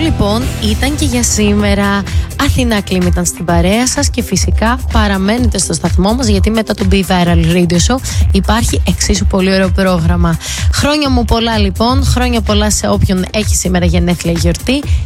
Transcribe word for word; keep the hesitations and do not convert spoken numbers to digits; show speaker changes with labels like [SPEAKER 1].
[SPEAKER 1] λοιπόν ήταν και για σήμερα. Αθηνά Κλίμ ήταν στην παρέα σας και φυσικά παραμένετε στο σταθμό μας, γιατί μετά το Be Viral Radio Show υπάρχει εξίσου πολύ ωραίο πρόγραμμα. Χρόνια μου πολλά λοιπόν, χρόνια πολλά σε όποιον έχει σήμερα γενέθλια, γιορτή.